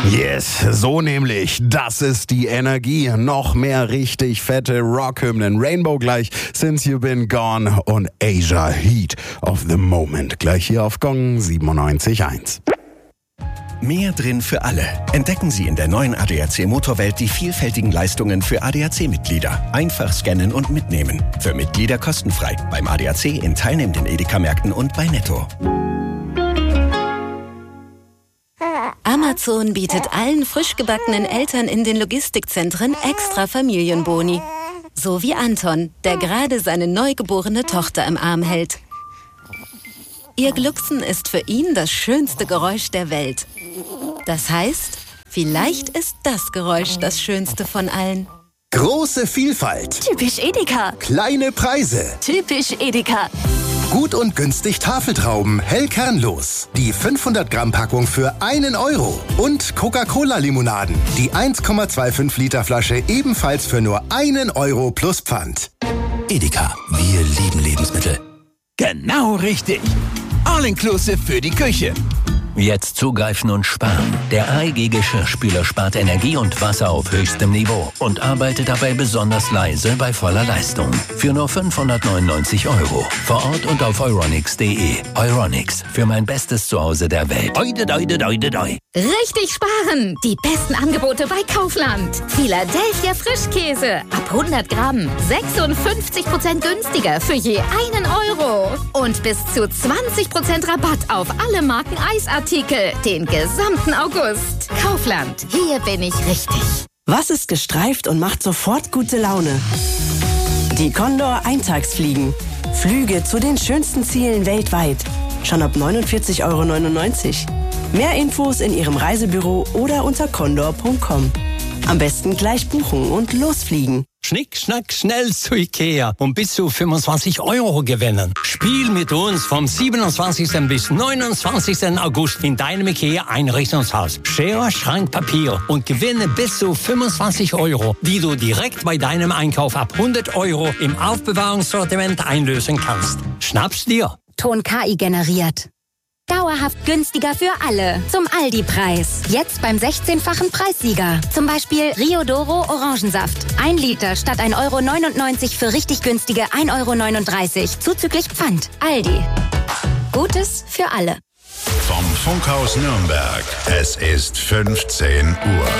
Yes, so nämlich. Das ist die Energie. Noch mehr richtig fette Rockhymnen. Rainbow gleich, Since You've Been Gone und Asia Heat of the Moment. Gleich hier auf Gong 97.1. Mehr drin für alle. Entdecken Sie in der neuen ADAC Motorwelt die vielfältigen Leistungen für ADAC-Mitglieder. Einfach scannen und mitnehmen. Für Mitglieder kostenfrei. Beim ADAC in teilnehmenden Edeka-Märkten und bei Netto. Amazon bietet allen frisch gebackenen Eltern in den Logistikzentren extra Familienboni. So wie Anton, der gerade seine neugeborene Tochter im Arm hält. Ihr Glucksen ist für ihn das schönste Geräusch der Welt. Das heißt, vielleicht ist das Geräusch das schönste von allen. Große Vielfalt. Typisch Edeka. Kleine Preise. Typisch Edeka. Gut und günstig Tafeltrauben, hellkernlos. Die 500 Gramm Packung für 1 Euro. Und Coca-Cola-Limonaden. Die 1,25 Liter Flasche ebenfalls für nur 1 Euro plus Pfand. Edeka, wir lieben Lebensmittel. Genau richtig. All-inclusive für die Küche. Jetzt zugreifen und sparen. Der AEG Geschirrspüler spart Energie und Wasser auf höchstem Niveau und arbeitet dabei besonders leise bei voller Leistung. Für nur 599 €. Vor Ort und auf euronics.de. Euronics, für mein bestes Zuhause der Welt. Oide, oide, oide, oide. Richtig sparen. Die besten Angebote bei Kaufland. Philadelphia Frischkäse. Ab 100 Gramm. 56% günstiger für je 1 Euro. Und bis zu 20% Rabatt auf alle Marken Eisartikel. Den gesamten August. Kaufland. Hier bin ich richtig. Was ist gestreift und macht sofort gute Laune? Die Condor Eintagsfliegen. Flüge zu den schönsten Zielen weltweit. Schon ab 49,99 €. Mehr Infos in Ihrem Reisebüro oder unter condor.com. Am besten gleich buchen und losfliegen. Schnick, schnack, schnell zu Ikea und bis zu 25 € gewinnen. Spiel mit uns vom 27. bis 29. August in deinem Ikea-Einrichtungshaus. Schere, Schrank, Papier und gewinne bis zu 25 €, die du direkt bei deinem Einkauf ab 100 € im Aufbewahrungssortiment einlösen kannst. Schnapp's dir. Ton KI generiert. Dauerhaft günstiger für alle. Zum Aldi-Preis. Jetzt beim 16-fachen Preissieger. Zum Beispiel Rio Doro Orangensaft. 1 Liter statt 1,99 € für richtig günstige 1,39 € zuzüglich Pfand. Aldi. Gutes für alle. Vom Funkhaus Nürnberg. Es ist 15 Uhr.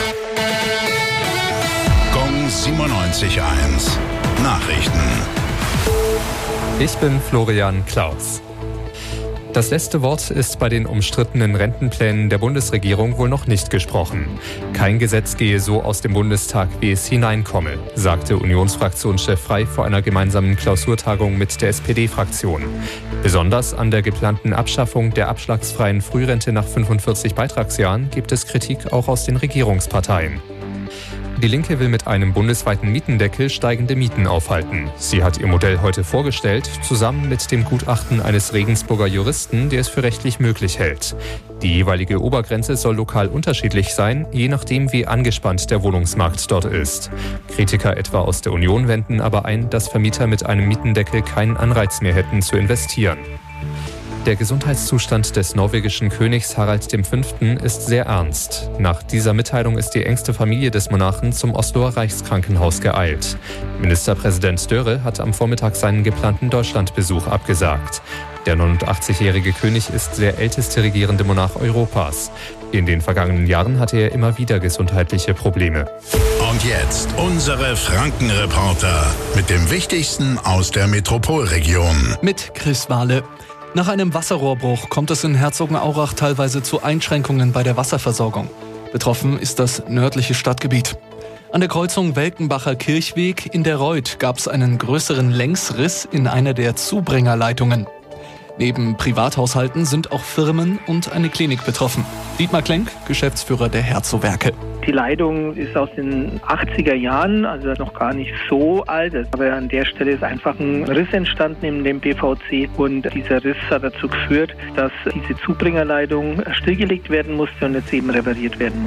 Gong 97.1. Nachrichten. Ich bin Florian Klaus. Das letzte Wort ist bei den umstrittenen Rentenplänen der Bundesregierung wohl noch nicht gesprochen. Kein Gesetz gehe so aus dem Bundestag, wie es hineinkomme, sagte Unionsfraktionschef Frey vor einer gemeinsamen Klausurtagung mit der SPD-Fraktion. Besonders an der geplanten Abschaffung der abschlagsfreien Frührente nach 45 Beitragsjahren gibt es Kritik auch aus den Regierungsparteien. Die Linke will mit einem bundesweiten Mietendeckel steigende Mieten aufhalten. Sie hat ihr Modell heute vorgestellt, zusammen mit dem Gutachten eines Regensburger Juristen, der es für rechtlich möglich hält. Die jeweilige Obergrenze soll lokal unterschiedlich sein, je nachdem, wie angespannt der Wohnungsmarkt dort ist. Kritiker etwa aus der Union wenden aber ein, dass Vermieter mit einem Mietendeckel keinen Anreiz mehr hätten zu investieren. Der Gesundheitszustand des norwegischen Königs Harald V. ist sehr ernst. Nach dieser Mitteilung ist die engste Familie des Monarchen zum Osloer Reichskrankenhaus geeilt. Ministerpräsident Dörre hat am Vormittag seinen geplanten Deutschlandbesuch abgesagt. Der 89-jährige König ist der älteste regierende Monarch Europas. In den vergangenen Jahren hatte er immer wieder gesundheitliche Probleme. Und jetzt unsere Frankenreporter mit dem Wichtigsten aus der Metropolregion. Mit Chris Wahle. Nach einem Wasserrohrbruch kommt es in Herzogenaurach teilweise zu Einschränkungen bei der Wasserversorgung. Betroffen ist das nördliche Stadtgebiet. An der Kreuzung Welkenbacher Kirchweg in der Reuth gab es einen größeren Längsriss in einer der Zubringerleitungen. Neben Privathaushalten sind auch Firmen und eine Klinik betroffen. Dietmar Klenk, Geschäftsführer der Herzo-Werke. Die Leitung ist aus den 80er Jahren, also noch gar nicht so alt. Aber an der Stelle ist einfach ein Riss entstanden in dem PVC. Und dieser Riss hat dazu geführt, dass diese Zubringerleitung stillgelegt werden musste und jetzt eben repariert werden muss.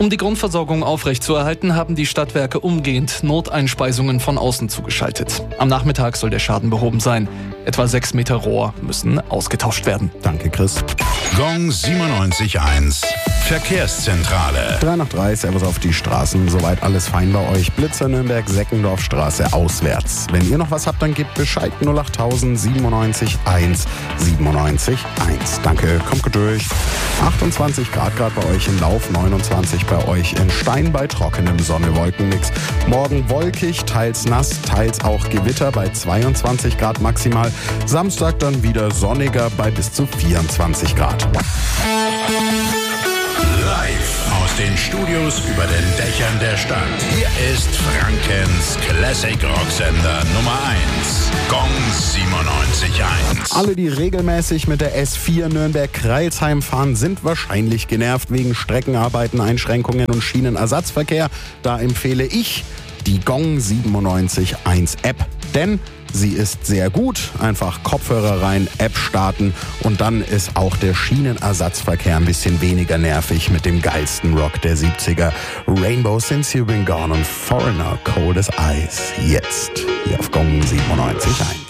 Um die Grundversorgung aufrechtzuerhalten, haben die Stadtwerke umgehend Noteinspeisungen von außen zugeschaltet. Am Nachmittag soll der Schaden behoben sein. Etwa 6 Meter Rohr müssen ausgetauscht werden. Danke, Chris. Gong 97.1 Verkehrszentrale. 3 nach 3, Servus auf die Straßen. Soweit alles fein bei euch. Blitzer Nürnberg, Seckendorfstraße auswärts. Wenn ihr noch was habt, dann gebt Bescheid. 08000 97 1 97 1. Danke, kommt gut durch. 28 Grad gerade bei euch in Lauf, 29 bei euch in Stein bei trockenem Sonne-Wolkenmix. Morgen wolkig, teils nass, teils auch Gewitter bei 22 Grad maximal. Samstag dann wieder sonniger bei bis zu 24 Grad. Live aus den Studios über den Dächern der Stadt. Hier ist Frankens Classic Rocksender Nummer 1. Gong 97.1. Alle, die regelmäßig mit der S4 Nürnberg-Kreilsheim fahren, sind wahrscheinlich genervt wegen Streckenarbeiten, Einschränkungen und Schienenersatzverkehr. Da empfehle ich die Gong 97.1 App, denn sie ist sehr gut. Einfach Kopfhörer rein, App starten und dann ist auch der Schienenersatzverkehr ein bisschen weniger nervig mit dem geilsten Rock der 70er. Rainbow Since You've Been Gone und Foreigner Cold as Ice. Jetzt hier auf Gong 97.1.